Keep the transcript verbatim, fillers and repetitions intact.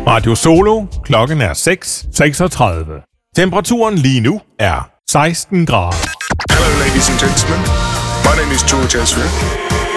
Radio Solo. Klokken er seks seksogtredive. Temperaturen lige nu er seksten grader. Hello, ladies and gentlemen. My name is George Ezra.